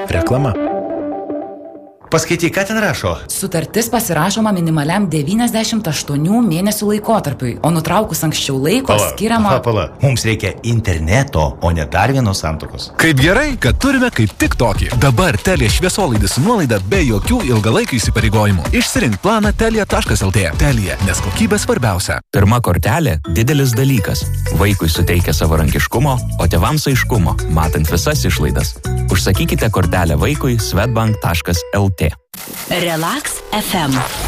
Reklama. Paskaityk, ką ten rašo. Sutartis pasirašoma minimaliam 98 mėnesių laikotarpiui, o nutraukus anksčiau laiko skiriama... Pala. Mums reikia interneto, o ne dar vienos santuokos. Kaip gerai, kad turime kaip tik tokį. Dabar Telia šviesolaidis su nuolaida be jokių ilgalaikių įsipareigojimų. Išsirink planą telia.lt. Telia, nes kokybė svarbiausia. Pirma kortelė – didelis dalykas. Vaikui suteikia savarankiškumo, o tėvams aiškumo, matant visas išlaidas. Užsakykite kortelę vaikui swedbank.lt. Relax FM.